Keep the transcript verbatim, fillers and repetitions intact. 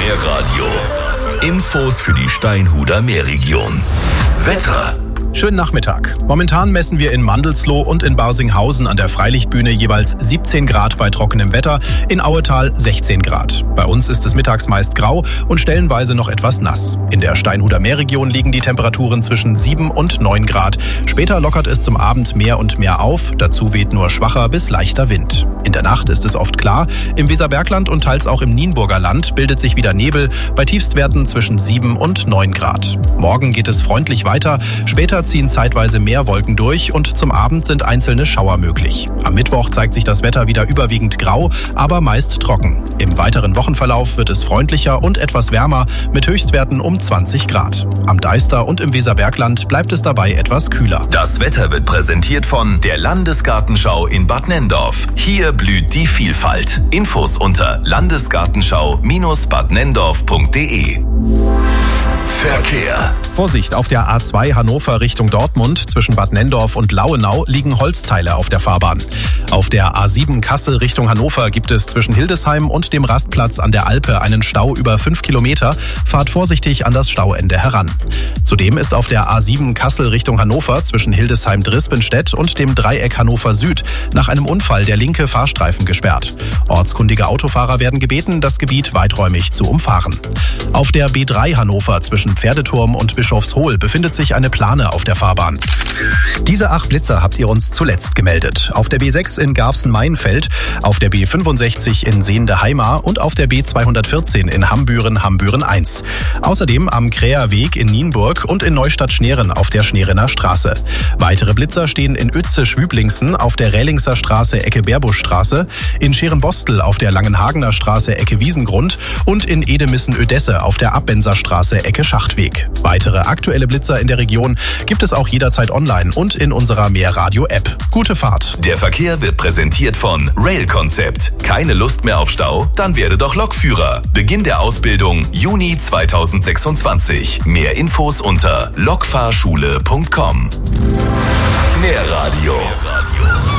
Meerradio. Infos für die Steinhuder Meerregion. Wetter. Schönen Nachmittag. Momentan messen wir in Mandelsloh und in Barsinghausen an der Freilichtbühne jeweils siebzehn Grad bei trockenem Wetter, in Auetal sechzehn Grad. Bei uns ist es mittags meist grau und stellenweise noch etwas nass. In der Steinhuder Meerregion liegen die Temperaturen zwischen sieben und neun Grad. Später lockert es zum Abend mehr und mehr auf, dazu weht nur schwacher bis leichter Wind. In der Nacht ist es oft klar, im Weserbergland und teils auch im Nienburger Land bildet sich wieder Nebel, bei Tiefstwerten zwischen sieben und neun Grad. Morgen geht es freundlich weiter, später ziehen zeitweise mehr Wolken durch und zum Abend sind einzelne Schauer möglich. Am Mittwoch zeigt sich das Wetter wieder überwiegend grau, aber meist trocken. Im weiteren Wochenverlauf wird es freundlicher und etwas wärmer mit Höchstwerten um zwanzig Grad. Am Deister und im Weserbergland bleibt es dabei etwas kühler. Das Wetter wird präsentiert von der Landesgartenschau in Bad Nenndorf. Hier blüht die Vielfalt. Infos unter landesgartenschau Bindestrich bad nenndorf punkt de. Verkehr. Vorsicht, auf der A zwei Hannover Richtung Dortmund zwischen Bad Nenndorf und Lauenau liegen Holzteile auf der Fahrbahn. Auf der A sieben Kassel Richtung Hannover gibt es zwischen Hildesheim und dem Rastplatz an der Alpe einen Stau über fünf Kilometer. Fahrt vorsichtig an das Stauende heran. Zudem ist auf der A sieben Kassel Richtung Hannover zwischen Hildesheim-Drispenstedt und dem Dreieck Hannover Süd nach einem Unfall der linke Fahrstreifen gesperrt. Ortskundige Autofahrer werden gebeten, das Gebiet weiträumig zu umfahren. Auf der B drei Hannover zwischen Pferdeturm und Bischofshohl befindet sich eine Plane auf der Fahrbahn. Diese acht Blitzer habt ihr uns zuletzt gemeldet. Auf der B sechs in Garbsen-Maienfeld, auf der B fünfundsechzig in Sehnde-Heimar und auf der B zweihundertvierzehn in Hambüren-Hambüren eins. Außerdem am Kräher Weg in Nienburg und in Neustadt-Schneeren auf der Schnerener Straße. Weitere Blitzer stehen in Uetze-Schwüblingsen auf der Rählingser Straße Ecke Berbuschstraße, in Scherenbostel auf der Langenhagener Straße Ecke Wiesengrund und in Edemissen-Ödesse auf der Abbenser Straße Ecke Schachtweg. Weitere aktuelle Blitzer in der Region gibt es auch jederzeit online und in unserer Meerradio-App. Gute Fahrt. Der Verkehr wird präsentiert von Rail Concept. Keine Lust mehr auf Stau? Dann werde doch Lokführer. Beginn der Ausbildung Juni zweitausendsechsundzwanzig. Mehr Infos unter lokfahrschule punkt com. Meerradio.